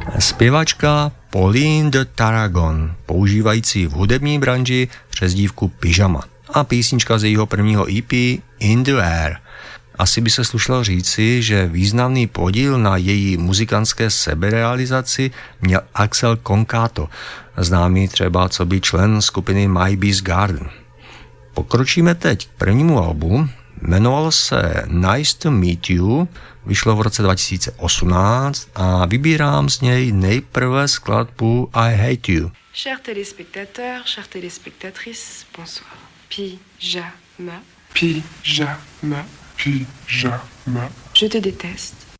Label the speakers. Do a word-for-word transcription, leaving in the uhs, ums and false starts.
Speaker 1: Zpěvačka Pauline de Tarragon, používající v hudební branži přezdívku Pyžama. A písnička z jejího prvního E P In the Air. Asi by se slušelo říci, že významný podíl na její muzikantské seberealizaci měl Axel Concato, známý třeba coby člen skupiny My Beast Garden. Pokročíme teď k prvnímu albu, jmenovalo se Nice to Meet You, vyšlo v roce dva tisíce osmnáct a vybírám z něj nejprve skladbu I Hate You.
Speaker 2: Chers téléspectateurs, chères téléspectatrices, bonsoir. Pyjama.
Speaker 3: Pyjama. Pyjama.
Speaker 2: Je te déteste.